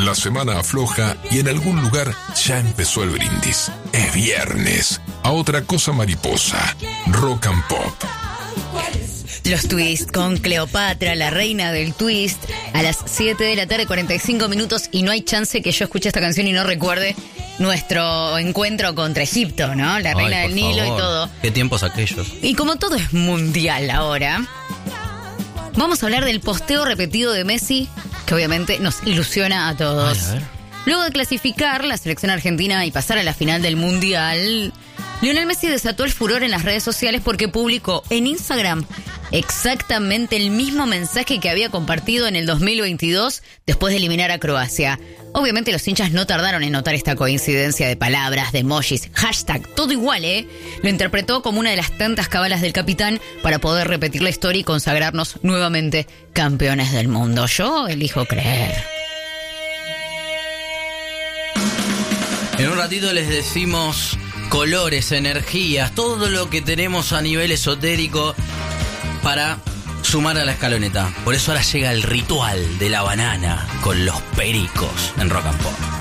La semana afloja y en algún lugar ya empezó el brindis. Es viernes. A otra cosa mariposa. Rock and Pop. Los Twist con Cleopatra, la reina del twist, a las 7 de la tarde, 45 minutos, y no hay chance que yo escuche esta canción y no recuerde nuestro encuentro contra Egipto, ¿no? La reina del Nilo y todo. Qué tiempos aquellos. Y como todo es mundial ahora, vamos a hablar del posteo repetido de Messi, que obviamente nos ilusiona a todos. A ver. Luego de clasificar la selección argentina y pasar a la final del mundial, Lionel Messi desató el furor en las redes sociales porque publicó en Instagram exactamente el mismo mensaje que había compartido en el 2022 después de eliminar a Croacia. Obviamente los hinchas no tardaron en notar esta coincidencia de palabras, de emojis, hashtag, todo igual, ¿eh? Lo interpretó como una de las tantas cábalas del capitán para poder repetir la historia y consagrarnos nuevamente campeones del mundo. Yo elijo creer. En un ratito les decimos colores, energías, todo lo que tenemos a nivel esotérico para sumar a la escaloneta. Por eso ahora llega el ritual de la banana con los pericos en Rock and Pop.